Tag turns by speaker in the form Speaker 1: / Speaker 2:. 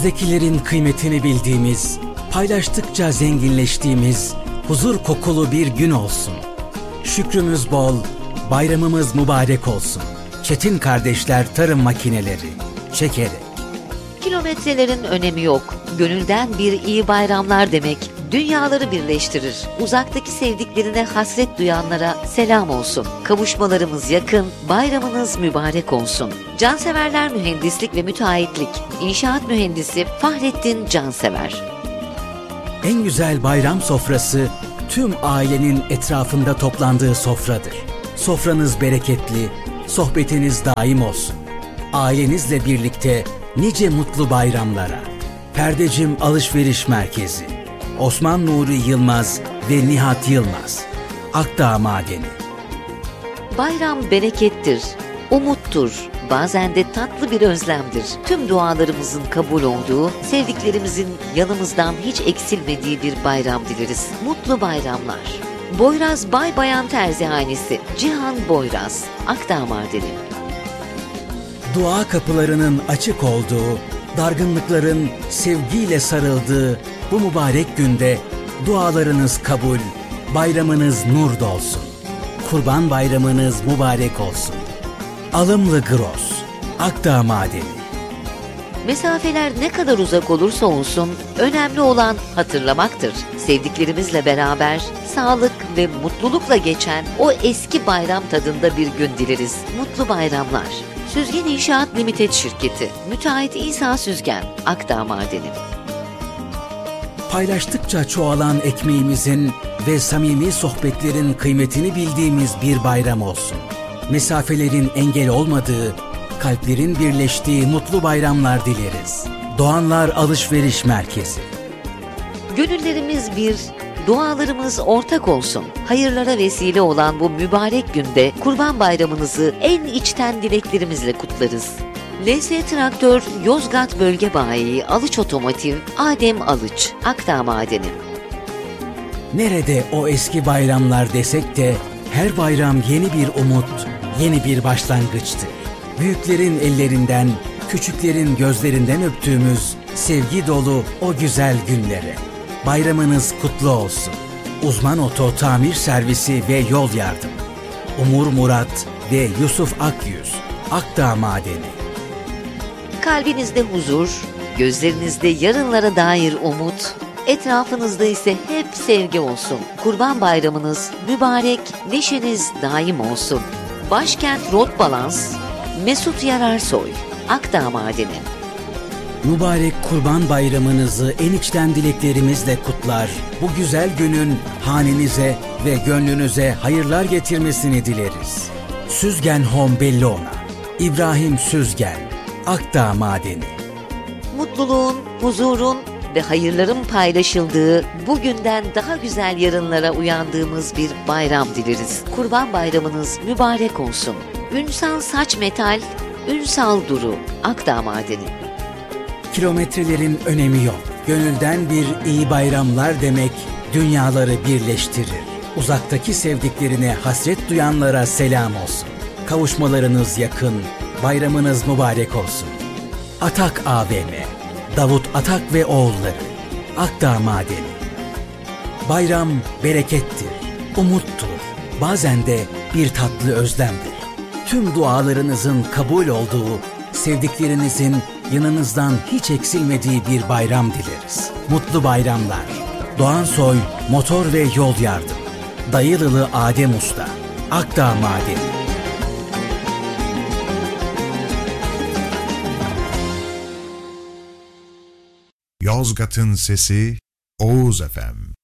Speaker 1: Zekilerin kıymetini bildiğimiz, paylaştıkça zenginleştiğimiz, huzur kokulu bir gün olsun. Şükrümüz bol, bayramımız mübarek olsun. Çetin Kardeşler Tarım Makineleri, Çekerek.
Speaker 2: Kilometrelerin önemi yok. Gönülden bir iyi bayramlar demek, dünyaları birleştirir. Uzaktaki sevdiklerine hasret duyanlara selam olsun. Kavuşmalarımız yakın, bayramınız mübarek olsun. Canseverler Mühendislik ve Müteahhitlik, İnşaat Mühendisi Fahrettin Cansever.
Speaker 1: En güzel bayram sofrası, tüm ailenin etrafında toplandığı sofradır. Sofranız bereketli, sohbetiniz daim olsun. Ailenizle birlikte nice mutlu bayramlara. Perdecim Alışveriş Merkezi, Osman Nuri Yılmaz ve Nihat Yılmaz, Akdağ Madeni.
Speaker 2: Bayram berekettir, umuttur, bazen de tatlı bir özlemdir. Tüm dualarımızın kabul olduğu, sevdiklerimizin yanımızdan hiç eksilmediği bir bayram dileriz. Mutlu bayramlar. Boyraz Bay Bayan Terzihanesi, Cihan Boyraz, Akdağ Madeni.
Speaker 1: Dua kapılarının açık olduğu, dargınlıkların sevgiyle sarıldığı bu mübarek günde dualarınız kabul, bayramınız nur dolsun. Kurban bayramınız mübarek olsun. Alımlı Gross, Akdağ Madeni.
Speaker 2: Mesafeler ne kadar uzak olursa olsun, önemli olan hatırlamaktır. Sevdiklerimizle beraber sağlık ve mutlulukla geçen o eski bayram tadında bir gün dileriz. Mutlu bayramlar. Süzgen İnşaat Limited Şirketi, Müteahhit İsa Süzgen, Akdağ Madeni.
Speaker 1: Paylaştıkça çoğalan ekmeğimizin ve samimi sohbetlerin kıymetini bildiğimiz bir bayram olsun. Mesafelerin engel olmadığı, kalplerin birleştiği mutlu bayramlar dileriz. Doğanlar Alışveriş Merkezi.
Speaker 2: Gönüllerimiz bir, dualarımız ortak olsun. Hayırlara vesile olan bu mübarek günde Kurban Bayramınızı en içten dileklerimizle kutlarız. LS Traktör Yozgat Bölge Bayi Alıç Otomotiv Adem Alıç, Akdağ Madeni.
Speaker 1: Nerede o eski bayramlar desek de her bayram yeni bir umut, yeni bir başlangıçtır. Büyüklerin ellerinden, küçüklerin gözlerinden öptüğümüz sevgi dolu o güzel günlere. Bayramınız kutlu olsun. Uzman Oto Tamir Servisi ve Yol Yardımı. Umur Murat ve Yusuf Akyüz, Akdağ Madeni.
Speaker 2: Kalbinizde huzur, gözlerinizde yarınlara dair umut, etrafınızda ise hep sevgi olsun. Kurban Bayramınız mübarek, neşeniz daim olsun. Başkent Rot Balans, Mesut Yararsoy, Akdağ Madeni.
Speaker 1: Mübarek Kurban Bayramınızı en içten dileklerimizle kutlar. Bu güzel günün hanenize ve gönlünüze hayırlar getirmesini dileriz. Süzgen Home Bellona, İbrahim Süzgen, Akdağ Madeni.
Speaker 2: Mutluluğun, huzurun ve hayırların paylaşıldığı, bugünden daha güzel yarınlara uyandığımız bir bayram dileriz. Kurban Bayramınız mübarek olsun. Ünsal Saç Metal, Ünsal Duru, Akdağ Madeni.
Speaker 1: Kilometrelerin önemi yok. Gönülden bir iyi bayramlar demek dünyaları birleştirir. Uzaktaki sevdiklerine hasret duyanlara selam olsun. Kavuşmalarınız yakın, bayramınız mübarek olsun. Atak AVM, Davut Atak ve oğulları, Akdağ Madeni. Bayram berekettir, umuttur, bazen de bir tatlı özlemdir. Tüm dualarınızın kabul olduğu, sevdiklerinizin yanınızdan hiç eksilmediği bir bayram dileriz. Mutlu bayramlar. Doğansoy Motor ve Yol Yardım. Dayılılı Adem Usta, Akdağ Madeni.
Speaker 3: Yozgat'ın sesi Oğuz FM.